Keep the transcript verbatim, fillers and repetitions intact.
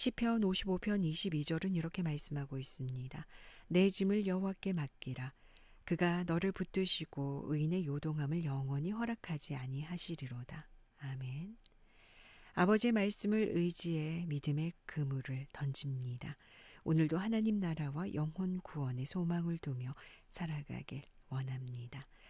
시편 오십오 편 이십이 절은 이렇게 말씀하고 있습니다. 내 짐을 여호와께 맡기라. 그가 너를 붙드시고 의인의 요동함을 영원히 허락하지 아니하시리로다. 아멘. 아버지의 말씀을 의지해 믿음의 그물을 던집니다. 오늘도 하나님 나라와 영혼 구원의 소망을 두며 살아가길 원합니다.